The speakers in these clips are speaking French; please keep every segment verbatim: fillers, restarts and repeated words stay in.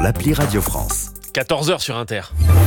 l'appli Radio France. quatorze heures sur Inter.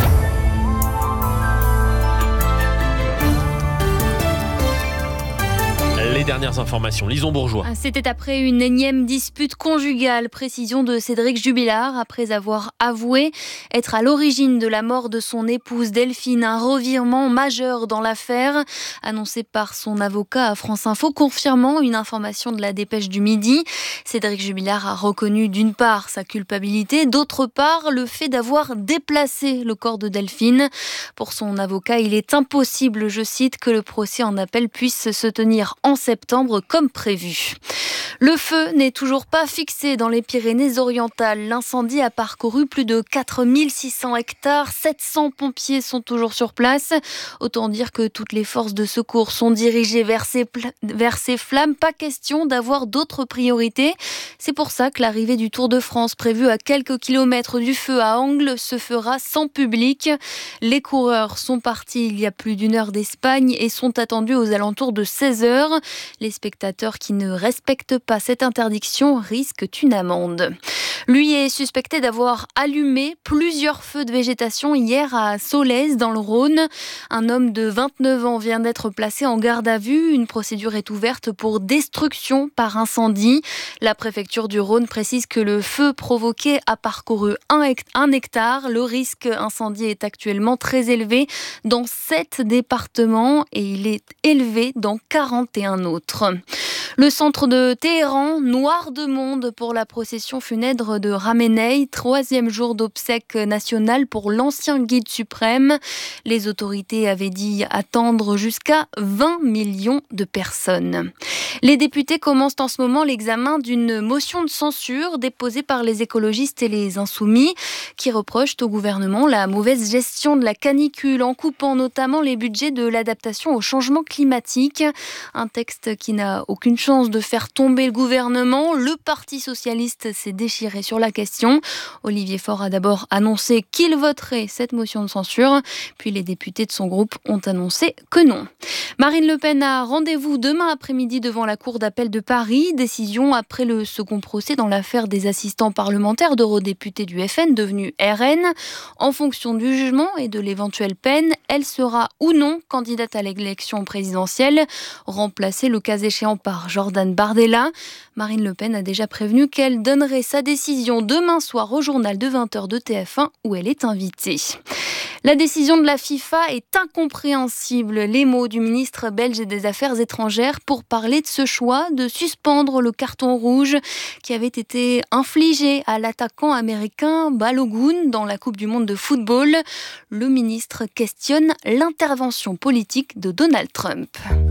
Les dernières informations, Lison Bourgeois. C'était après une énième dispute conjugale, précision de Cédric Jubilard, après avoir avoué être à l'origine de la mort de son épouse Delphine. Un revirement majeur dans l'affaire, annoncé par son avocat à France Info, confirmant une information de la Dépêche du Midi. Cédric Jubilard a reconnu d'une part sa culpabilité, d'autre part le fait d'avoir déplacé le corps de Delphine. Pour son avocat, il est impossible, je cite, que le procès en appel puisse se tenir en septembre comme prévu. Le feu n'est toujours pas fixé dans les Pyrénées-Orientales. L'incendie a parcouru plus de quatre mille six cents hectares. sept cents pompiers sont toujours sur place. Autant dire que toutes les forces de secours sont dirigées vers ces, pla- vers ces flammes. Pas question d'avoir d'autres priorités. C'est pour ça que l'arrivée du Tour de France, prévue à quelques kilomètres du feu à Angles, se fera sans public. Les coureurs sont partis il y a plus d'une heure d'Espagne et sont attendus aux alentours de seize heures. Les spectateurs qui ne respectent pas cette interdiction risquent une amende. Lui est suspecté d'avoir allumé plusieurs feux de végétation hier à Solèze, dans le Rhône. Un homme de vingt-neuf ans vient d'être placé en garde à vue. Une procédure est ouverte pour destruction par incendie. La préfecture du Rhône précise que le feu provoqué a parcouru un hectare. Le risque incendie est actuellement très élevé dans sept départements et il est élevé dans quarante et un autres. Le centre de Téhéran, noir de monde pour la procession funèbre de Khamenei, troisième jour d'obsèques nationales pour l'ancien guide suprême. Les autorités avaient dit attendre jusqu'à vingt millions de personnes. Les députés commencent en ce moment l'examen d'une motion de censure déposée par les écologistes et les insoumis qui reprochent au gouvernement la mauvaise gestion de la canicule en coupant notamment les budgets de l'adaptation au changement climatique. Un texte qui n'a aucune chance de faire tomber le gouvernement. Le Parti socialiste s'est déchiré sur la question. Olivier Faure a d'abord annoncé qu'il voterait cette motion de censure, puis les députés de son groupe ont annoncé que non. Marine Le Pen a rendez-vous demain après-midi devant la Cour d'appel de Paris. Décision après le second procès dans l'affaire des assistants parlementaires d'eurodéputés du F N devenus R N. En fonction du jugement et de l'éventuelle peine, elle sera ou non candidate à l'élection présidentielle, remplacée le cas échéant par Jordan Bardella. Marine Le Pen a déjà prévenu qu'elle donnerait sa décision demain soir au journal de vingt heures de T F un où elle est invitée. La décision de la FIFA est incompréhensible. Les mots du ministre belge des Affaires étrangères pour parler de ce choix de suspendre le carton rouge qui avait été infligé à l'attaquant américain Balogun dans la Coupe du monde de football. Le ministre questionne l'intervention politique de Donald Trump.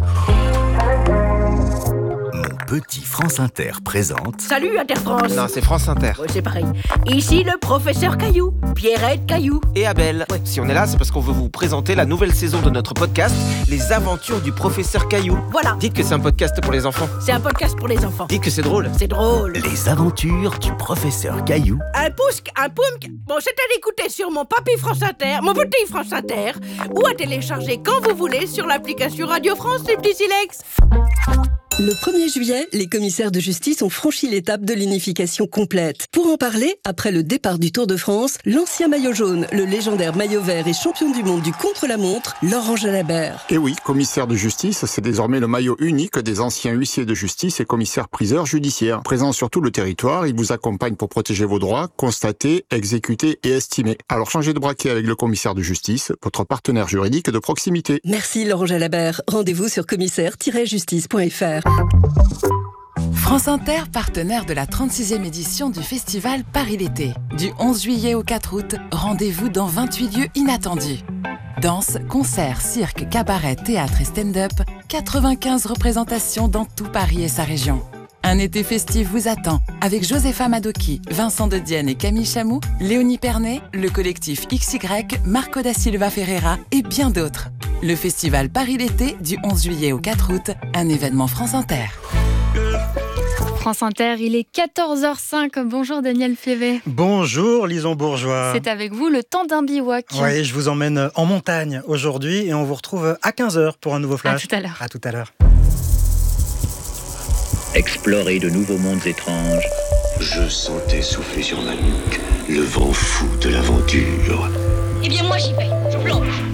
Petit France Inter présente... Salut Inter France. Non, c'est France Inter. Ouais, c'est pareil. Ici le professeur Caillou, Pierrette Caillou. Et Abel. Ouais. Si on est là, c'est parce qu'on veut vous présenter la nouvelle saison de notre podcast, Les Aventures du professeur Caillou. Voilà. Dites que c'est un podcast pour les enfants. C'est un podcast pour les enfants. Dites que c'est drôle. C'est drôle. Les aventures du professeur Caillou. Un pousque, un poumque. Bon, c'est à l'écouter sur mon papy France Inter, mon petit France Inter, ou à télécharger quand vous voulez sur l'application Radio France, les petits silex. Le premier juillet, les commissaires de justice ont franchi l'étape de l'unification complète. Pour en parler, après le départ du Tour de France, l'ancien maillot jaune, le légendaire maillot vert et champion du monde du contre-la-montre, Laurent Jalabert. Et oui, commissaire de justice, c'est désormais le maillot unique des anciens huissiers de justice et commissaires-priseurs judiciaires. Présent sur tout le territoire, il vous accompagne pour protéger vos droits, constater, exécuter et estimer. Alors changez de braquet avec le commissaire de justice, votre partenaire juridique de proximité. Merci Laurent Jalabert. Rendez-vous sur commissaire tiret justice point f r. France Inter, partenaire de la trente-sixième édition du festival Paris l'été. Du onze juillet au quatre août, rendez-vous dans vingt-huit lieux inattendus. Danse, concerts, cirque, cabaret, théâtre et stand-up, quatre-vingt-quinze représentations dans tout Paris et sa région. Un été festif vous attend avec Josepha Madoki, Vincent de Dienne et Camille Chamou, Léonie Pernet, le collectif X Y, Marco da Silva Ferreira et bien d'autres. Le festival Paris l'été du onze juillet au quatre août, un événement France Inter. France Inter, il est quatorze heures cinq. Bonjour Daniel Févé. Bonjour Lison Bourgeois. C'est avec vous le temps d'un bivouac. Oui, je vous emmène en montagne aujourd'hui et on vous retrouve à quinze heures pour un nouveau flash. À tout à l'heure. À tout à l'heure. Explorer de nouveaux mondes étranges, Je sentais souffler sur ma nuque le vent fou de l'aventure. Eh bien moi j'y vais, je plonge.